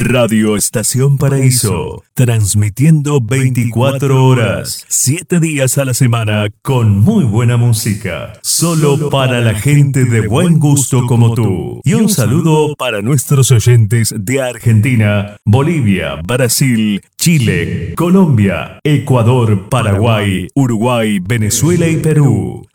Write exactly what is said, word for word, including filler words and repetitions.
Radio Estación Paraíso, transmitiendo veinticuatro horas, siete días a la semana, con muy buena música, solo para la gente de buen gusto como tú. Y un saludo para nuestros oyentes de Argentina, Bolivia, Brasil, Chile, Colombia, Ecuador, Paraguay, Uruguay, Venezuela y Perú.